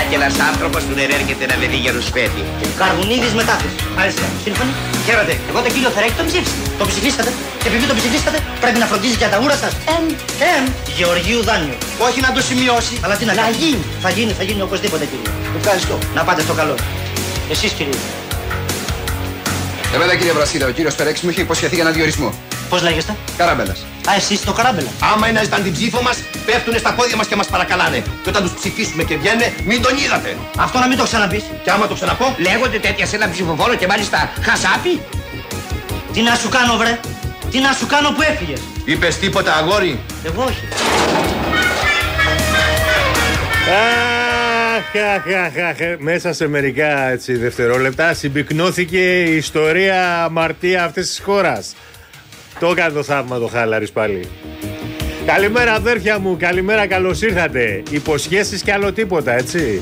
κι ένας άνθρωπος που δεν έρχεται να με δει για ρουσφέτη. Καρβουνίδης μετάθεση. Μάλιστα. Σύμφωνοι. Χαίρετε. Εγώ τον κύριο Θεράκη τον ψήφισα. Το ψηφίσατε. Και επειδή το ψηφίσατε, πρέπει να φροντίζει για τα ούρα σας. Γεωργίου Δάνειο. Όχι να το σημειώσει. Αλλά τι να γίνει. Θα γίνει οπωσδήποτε, κύριε. Ευχαριστώ. Να πάτε στο καλό. Εσείς, κύριε. Εμένα, κύριε Βρασίλα, ο κύριος Φερέξης μου είχε υποσχεθεί για ένα διορισμό. Πώς λέγεστε? Καράμπελας. Α, εσείς το Καράμπελα. Άμα είναι να ζητάνε την ψήφο μας, πέφτουνε στα πόδια μας και μας παρακαλάνε. Και όταν τους ψηφίσουμε και βγαίνε, μην τον είδατε. Αυτό να μην το ξαναπείς. Και άμα το ξαναπώ, Λέγονται τέτοια σε ένα ψηφοφόρο και μάλιστα χασάπι. Τι να σου κάνω, βρε. Τι να σου κάνω που έφυγες. είπες τίποτα, αγόρι? Εγώ όχι. Μέσα σε μερικά έτσι, δευτερόλεπτα συμπυκνώθηκε η ιστορία αμαρτία αυτής της χώρας. Το έκανε το θαύμα το Χάλαρης πάλι. Καλημέρα αδέρφια μου, καλημέρα, καλώς ήρθατε. Υποσχέσεις και άλλο τίποτα, έτσι.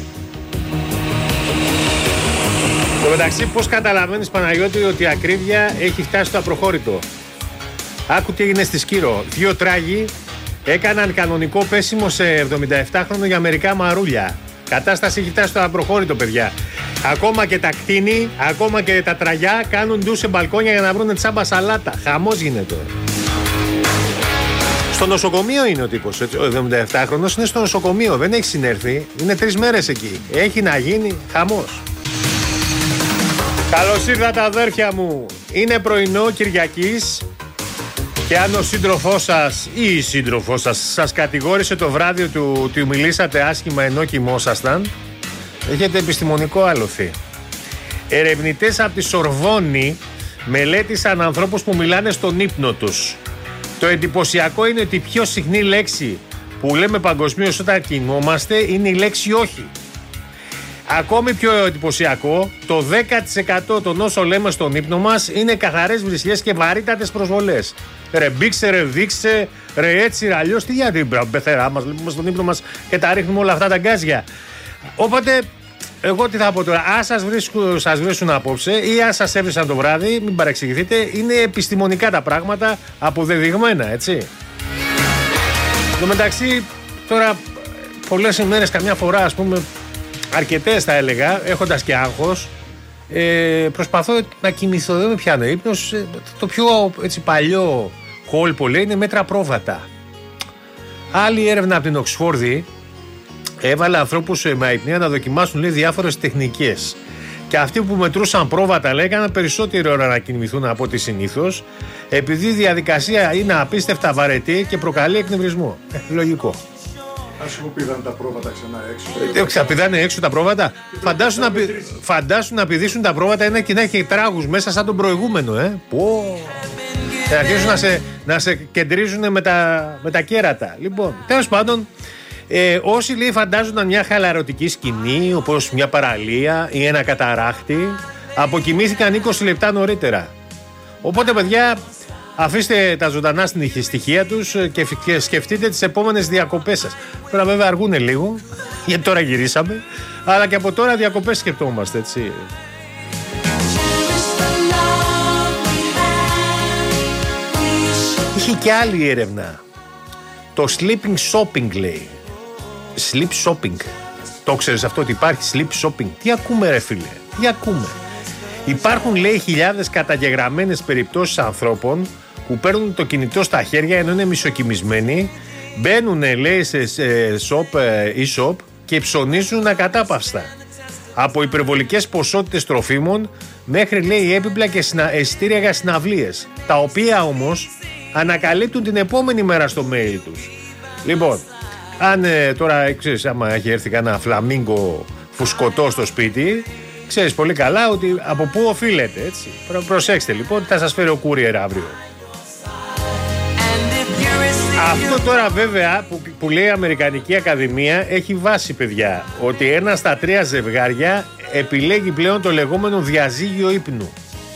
Στο μεταξύ, πώς καταλαβαίνεις, Παναγιώτη, ότι η ακρίβεια έχει φτάσει στο απροχώρητο? Άκου τι έγινε στη Σκύρο. 2 τράγοι έκαναν κανονικό πέσιμο σε 77χρονο για μερικά μαρούλια. Κατάσταση έχει φτάσει στο απροχώρητο, παιδιά. Ακόμα και τα κτίνη, ακόμα και τα τραγιά κάνουν ντου σε μπαλκόνια για να βρουν τσάμπα σαλάτα. Χαμός γίνεται. Στο νοσοκομείο είναι ο τύπος. Ο 77χρονος είναι στο νοσοκομείο. Δεν έχει συνέρθει. Είναι 3 μέρες εκεί. Έχει να γίνει χαμός. Καλώς ήρθατε, αδέρφια μου. Είναι πρωινό Κυριακής. Και αν ο σύντροφός σας ή η σύντροφός σας κατηγόρησε το βράδυ του ότι μιλήσατε άσχημα ενώ κοιμόσασταν, έχετε επιστημονικό άλοθη. Ερευνητές από τη Σορβόνη μελέτησαν ανθρώπους που μιλάνε στον ύπνο τους. Το εντυπωσιακό είναι ότι η πιο συχνή λέξη που λέμε παγκοσμίως όταν κοιμόμαστε είναι η λέξη όχι. Ακόμη πιο εντυπωσιακό, το 10% των όσων λέμε στον ύπνο μας είναι καθαρές βρισιές και βαρύτατες προσβολές. Ρε μπήξε, ρε δείξε, ρε έτσι, ρε αλλιώς. Τι για την πεθερά μας, λέμε στον ύπνο μας και τα ρίχνουμε όλα αυτά τα γκάζια. Οπότε, εγώ τι θα πω τώρα, αν σας βρίσκουν απόψε ή αν σας έβρισαν το βράδυ, μην παρεξηγηθείτε, είναι επιστημονικά τα πράγματα, αποδεδειγμένα, έτσι. Εν τω μεταξύ, τώρα, πολλές ημέρες, καμιά φορά, ας πούμε, αρκετές θα έλεγα, έχοντας και άγχος, προσπαθώ να κοιμηθώ, δεν με πιάνω ύπνος. Το πιο έτσι παλιό κόλπο λέει είναι μέτρα πρόβατα. Άλλη έρευνα από την Οξφόρδη έβαλε ανθρώπους με αϊπνία να δοκιμάσουν, λέει, διάφορες τεχνικές. Και αυτοί που μετρούσαν πρόβατα, λέει, έκαναν περισσότερη ώρα να κοιμηθούν από ό,τι συνήθως, επειδή η διαδικασία είναι απίστευτα βαρετή και προκαλεί εκνευρισμό. Λογικό. Ας μου πηδάνε τα πρόβατα ξανά έξω. Ξαπηδάνε έξω τα πρόβατα. Φαντάσου να πηδήσουν τα πρόβατα ένα και να έχει τράγους μέσα σαν τον προηγούμενο, Πω. Θα αρχίσουν να σε κεντρίζουν με τα κέρατα. Λοιπόν, τέλος πάντων, όσοι, λέει, φαντάζονταν μια χαλαρωτική σκηνή, όπως μια παραλία ή ένα καταράχτη, αποκοιμήθηκαν 20 λεπτά νωρίτερα. Οπότε, παιδιά, αφήστε τα ζωντανά στην ηχηστοιχεία τους και σκεφτείτε τις επόμενες διακοπές σας. Τώρα βέβαια αργούνε λίγο, γιατί τώρα γυρίσαμε, αλλά και από τώρα διακοπές σκεφτόμαστε, έτσι. Είχε και άλλη έρευνα. Το sleeping shopping, λέει. Sleep shopping. Το ξέρεις αυτό ότι υπάρχει sleep shopping? Τι ακούμε, ρε φίλε, τι ακούμε? Υπάρχουν, λέει, χιλιάδες καταγεγραμμένες περιπτώσεις ανθρώπων που παίρνουν το κινητό στα χέρια ενώ είναι μισοκοιμισμένοι, μπαίνουν, λέει, σε e-shop και ψωνίζουν ακατάπαυστα. Από υπερβολικές ποσότητες τροφίμων μέχρι, λέει, έπιπλα και εισιτήρια για συναυλίες, τα οποία όμως ανακαλύπτουν την επόμενη μέρα στο mail τους. Λοιπόν, αν τώρα, ξέρεις, άμα έχει έρθει κανένα φλαμίγκο φουσκωτό στο σπίτι, ξέρεις πολύ καλά ότι από πού οφείλεται, έτσι. Προσέξτε λοιπόν, θα σας φέρει ο courier αύριο. Αυτό τώρα βέβαια που λέει η Αμερικανική Ακαδημία έχει βάση, παιδιά, ότι 1 στα 3 ζευγάρια επιλέγει πλέον το λεγόμενο διαζύγιο ύπνου.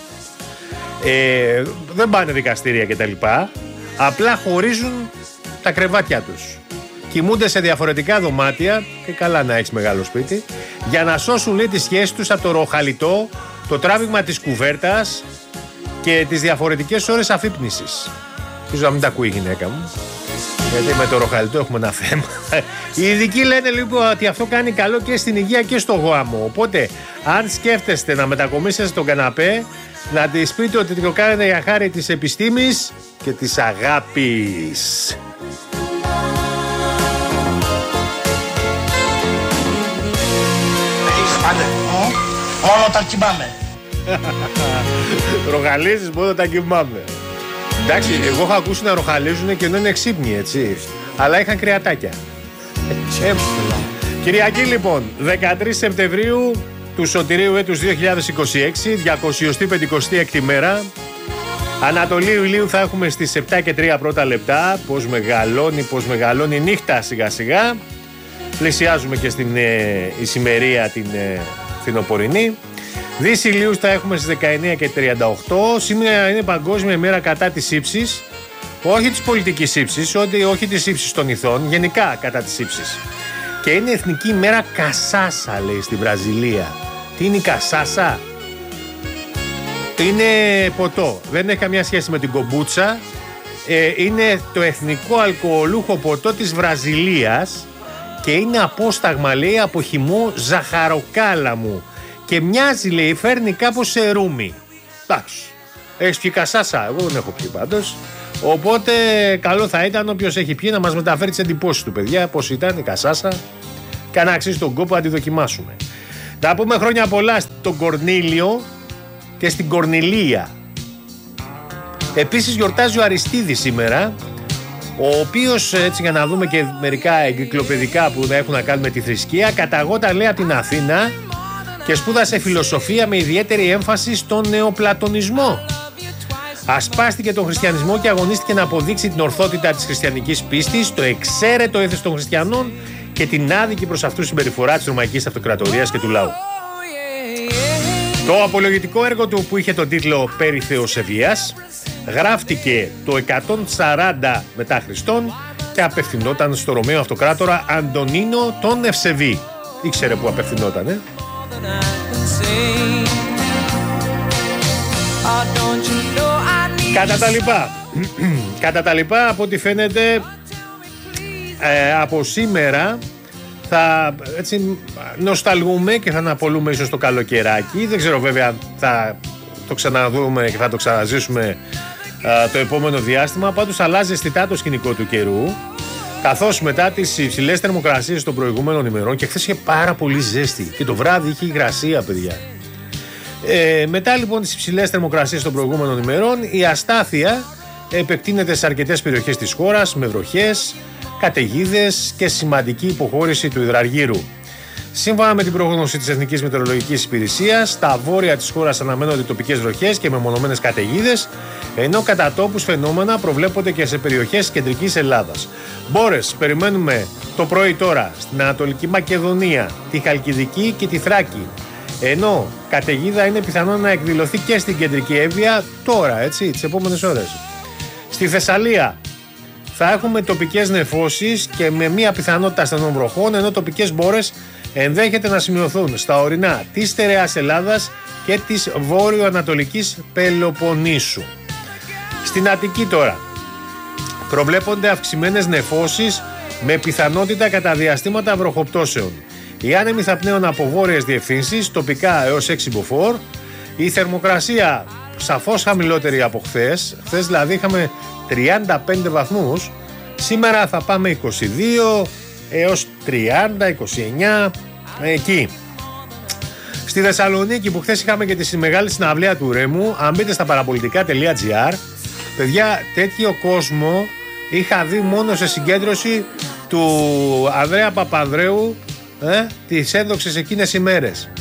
Δεν πάνε δικαστήρια κτλ. Απλά χωρίζουν τα κρεβάτια τους. Κοιμούνται σε διαφορετικά δωμάτια, και καλά να έχεις μεγάλο σπίτι, για να σώσουν, λέει, τις σχέσεις τους από το ροχαλιτό, το τράβηγμα της κουβέρτας και τις διαφορετικές ώρες αφύπνισης. Ελπίζω να μην τα ακούει η γυναίκα μου. Γιατί με το ροχαλιτό έχουμε ένα θέμα. Οι ειδικοί λένε λοιπόν ότι αυτό κάνει καλό και στην υγεία και στο γάμο. Οπότε, αν σκέφτεστε να μετακομίσετε στον καναπέ, να της πείτε ότι το κάνετε για χάρη της επιστήμης και της αγάπης. Μόνο όταν κοιμάμαι. Ροχαλίζεις μόνο όταν κοιμάμαι. Εντάξει, εγώ έχω ακούσει να ροχαλίζουν και ενώ είναι ξύπνοι, έτσι. Αλλά είχαν κρεατάκια. Κυριακή λοιπόν, 13 Σεπτεμβρίου του Σωτηρίου έτους 2026, 256η μέρα. Ανατολίου ηλίου θα έχουμε στις 7 και 3 πρώτα λεπτά. Πώς μεγαλώνει η νύχτα σιγά σιγά. Πλησιάζουμε και στην ησημερία την φθινοπορεινή. Δύση ηλίου θα έχουμε στις 19 και 38. Σήμερα είναι παγκόσμια ημέρα κατά της ύψης. Όχι της πολιτικής ύψης, όχι της ύψης των ηθών, γενικά κατά της ύψης. Και είναι εθνική ημέρα κασάσα, λέει, στη Βραζιλία. Τι είναι η κασάσα? Είναι ποτό. Δεν έχει καμία σχέση με την κομπούτσα. Είναι το εθνικό αλκοολούχο ποτό της Βραζιλίας και είναι απόσταγμα, λέει, από χυμό ζαχαροκάλαμου. Και μοιάζει, λέει, φέρνει κάπως σε ρούμι. Εντάξει. Έχεις πιει κασάσα? Εγώ δεν έχω πιει πάντως. Οπότε καλό θα ήταν όποιος έχει πιει να μας μεταφέρει τις εντυπώσεις του, παιδιά, πώς ήταν η κασάσα και αν αξίζει τον κόπο να τη δοκιμάσουμε. Να πούμε χρόνια πολλά στον Κορνήλιο και στην Κορνηλία. Επίσης γιορτάζει ο Αριστίδης σήμερα, ο οποίος, έτσι για να δούμε και μερικά εγκυκλοπαιδικά που έχουν να κάνουν με τη θρησκεία, καταγόταν, λέει, από την Αθήνα και σπούδασε φιλοσοφία με ιδιαίτερη έμφαση στον νεοπλατωνισμό. Ασπάστηκε τον χριστιανισμό και αγωνίστηκε να αποδείξει την ορθότητα της χριστιανικής πίστης, το εξαίρετο έθος των χριστιανών και την άδικη προς αυτούς συμπεριφορά της Ρωμαϊκής Αυτοκρατορίας και του λαού. Το απολογητικό έργο του, που είχε τον τίτλο «Περί Θεοσεβίας», γράφτηκε το 140 μετά Χριστόν και απευθυνόταν στο Ρωμαίο Αυτοκράτορα Αντωνίνο τον Ευσεβή. Ήξερε που απευθυνόταν, Κατά τα λοιπά, από ό,τι φαίνεται, από σήμερα θα έτσι νοσταλγούμε και θα αναπολούμε ίσως το καλοκαιράκι. Δεν ξέρω βέβαια αν θα το ξαναδούμε και θα το ξαναζήσουμε το επόμενο διάστημα. Πάντως αλλάζει αισθητά το σκηνικό του καιρού, καθώς μετά τις υψηλές θερμοκρασίες των προηγούμενων ημερών, και χθες είχε πάρα πολύ ζέστη και το βράδυ είχε υγρασία, παιδιά. Μετά λοιπόν τις υψηλές θερμοκρασίες των προηγούμενων ημερών, η αστάθεια επεκτείνεται σε αρκετές περιοχές της χώρας με βροχές, καταιγίδες και σημαντική υποχώρηση του υδραργύρου. Σύμφωνα με την πρόγνωση της Εθνικής Μετεωρολογικής Υπηρεσίας, στα βόρεια της χώρας αναμένονται τοπικές βροχές και μεμονωμένες καταιγίδες, ενώ κατά τόπους φαινόμενα προβλέπονται και σε περιοχές της κεντρικής Ελλάδας. Μπόρες περιμένουμε το πρωί τώρα στην Ανατολική Μακεδονία, τη Χαλκιδική και τη Θράκη. Ενώ καταιγίδα είναι πιθανό να εκδηλωθεί και στην κεντρική Εύβοια τώρα, έτσι, τις επόμενες ώρες. Στη Θεσσαλία θα έχουμε τοπικές νεφώσεις και με μία πιθανότητα ασθενών βροχών, ενώ τοπικές μπόρες ενδέχεται να σημειωθούν στα ορεινά της στερεάς Ελλάδας και της βόρειο-ανατολικής Πελοποννήσου. Στην Αττική τώρα προβλέπονται αυξημένες νεφώσεις με πιθανότητα κατά διαστήματα βροχοπτώσεων. Οι άνεμοι θα πνέουν από βόρειες διευθύνσεις, τοπικά έως 6 μποφόρ. Η θερμοκρασία σαφώς χαμηλότερη από χθες. Χθες δηλαδή είχαμε 35 βαθμούς. Σήμερα θα πάμε 22 έως 30, 29, εκεί. Στη Θεσσαλονίκη, που χθες είχαμε και τη μεγάλη συναυλία του Ρέμου, αν μπείτε στα παραπολιτικά.gr, παιδιά, τέτοιο κόσμο είχα δει μόνο σε συγκέντρωση του Ανδρέα Παπανδρέου τις ένδοξες εκείνες ημέρες.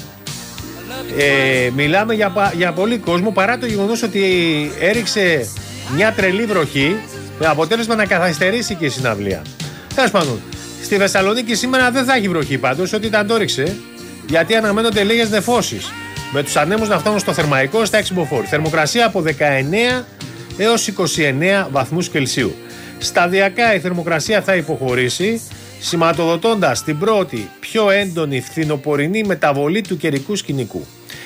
Μιλάμε για πολύ κόσμο, παρά το γεγονός ότι έριξε μια τρελή βροχή με αποτέλεσμα να καθυστερήσει και η συναυλία. Τέλος πάντων, στη Θεσσαλονίκη σήμερα δεν θα έχει βροχή πάντως, ότι ήταν το έριξε, γιατί αναμένονται λίγες νεφώσεις, με τους ανέμους να φτάνουν στο θερμαϊκό στα 6 μποφόρ. Θερμοκρασία από 19 έως 29 βαθμούς Κελσίου. Σταδιακά η θερμοκρασία θα υποχωρήσει, σηματοδοτώντας την πρώτη πιο έντονη φθινοπορεινή μεταβολή του καιρικού σκηνικού.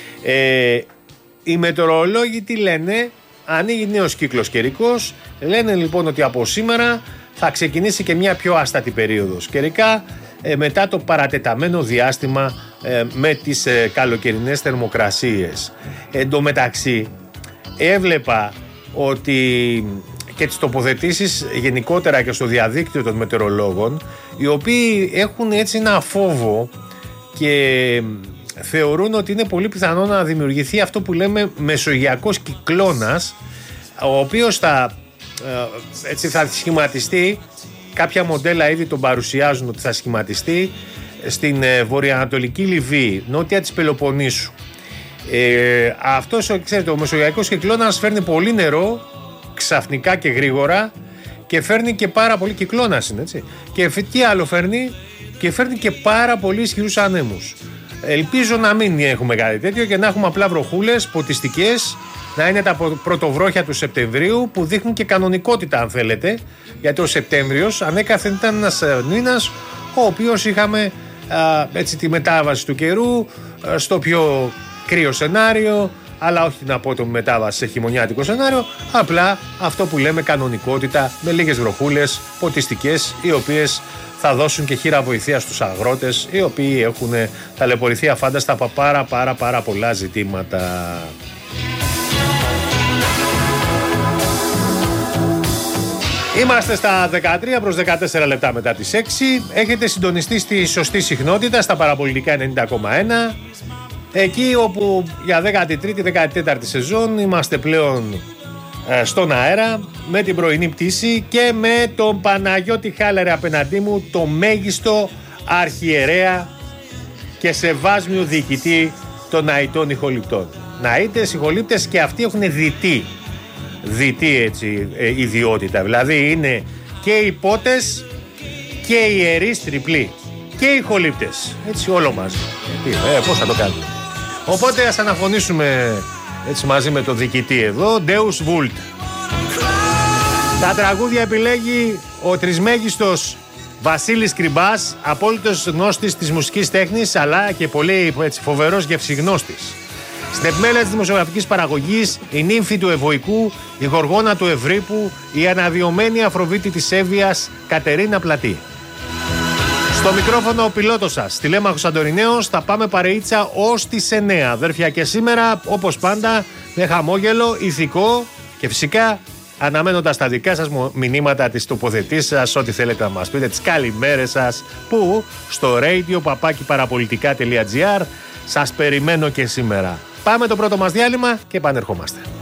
Οι μετεωρολόγοι τι λένε? Ανοίγει νέος κύκλος καιρικός. Λένε λοιπόν ότι από σήμερα θα ξεκινήσει και μια πιο άστατη περίοδος καιρικά μετά το παρατεταμένο διάστημα με τις καλοκαιρινές θερμοκρασίες. Εν τω μεταξύ έβλεπα ότι και τις τοποθετήσεις γενικότερα και στο διαδίκτυο των μετεωρολόγων, οι οποίοι έχουν έτσι ένα φόβο και θεωρούν ότι είναι πολύ πιθανό να δημιουργηθεί αυτό που λέμε μεσογειακός κυκλώνας, ο οποίος θα σχηματιστεί. Κάποια μοντέλα ήδη τον παρουσιάζουν ότι θα σχηματιστεί στην βορειοανατολική Λιβύη, νότια της Πελοποννήσου. Αυτός, ξέρετε, ο μεσογειακός κυκλώνας φέρνει πολύ νερό ξαφνικά και γρήγορα και φέρνει και πάρα πολύ, κυκλώνας είναι, έτσι, και τι άλλο φέρνει, και φέρνει και πάρα πολύ ισχυρούς ανέμους. Ελπίζω να μην έχουμε κάτι τέτοιο και να έχουμε απλά βροχούλες ποτιστικές, να είναι τα πρωτοβρόχια του Σεπτεμβρίου που δείχνουν και κανονικότητα, αν θέλετε, γιατί ο Σεπτέμβριος ανέκαθεν ήταν ένας μήνας ο οποίος είχαμε έτσι τη μετάβαση του καιρού στο πιο κρύο σενάριο, αλλά όχι την απότομη μετάβαση σε χειμωνιάτικο σενάριο, απλά αυτό που λέμε κανονικότητα, με λίγες βροχούλες ποτιστικές, οι οποίες θα δώσουν και χείρα βοηθεία στους αγρότες, οι οποίοι έχουν ταλαιπωρηθεί αφάνταστα από πάρα πολλά ζητήματα. Είμαστε στα 13 προς 14 λεπτά μετά τις 6. Έχετε συντονιστεί στη σωστή συχνότητα, στα παραπολιτικά 90,1. Εκεί όπου για 13η-14η σεζόν είμαστε πλέον στον αέρα, με την πρωινή πτήση και με τον Παναγιώτη Χάλερε απέναντί μου, το μέγιστο αρχιερέα και σεβάσμιο διοικητή των Ναητών Ηχοληπτών. Ναήτες, Ηχολήπτες, και αυτοί έχουν δυτή έτσι ιδιότητα, δηλαδή είναι και υπότες και ιερείς τριπλοί και Ηχολήπτες, έτσι όλο μαζί. Πώς θα το κάνουμε? Οπότε ας αναφωνήσουμε έτσι μαζί με το διοικητή εδώ, Deus Vult. Τα τραγούδια επιλέγει ο τρισμέγιστος Βασίλης Κρυμπάς, απόλυτος γνώστης της μουσικής τέχνης, αλλά και πολύ έτσι, φοβερός γευσιγνώστης. Στην επιμέλεια της δημοσιογραφικής παραγωγής, η νύμφη του Ευωικού, η γοργόνα του Ευρύπου, η αναδειωμένη Αφροδίτη της Εύβοιας, Κατερίνα Πλατή. Στο μικρόφωνο ο πιλότος σας, τηλέμαχος Αντωνινέος, θα πάμε παρεΐτσα ως τις 9. Αδέρφια, και σήμερα, όπως πάντα, με χαμόγελο, ηθικό και φυσικά αναμένοντας τα δικά σας μηνύματα, τις τοποθετήσεις σας, ό,τι θέλετε να μας πείτε, τις καλημέρες σας, που στο radio@parapolitica.gr σας περιμένω και σήμερα. Πάμε το πρώτο μας διάλειμμα και επανερχόμαστε.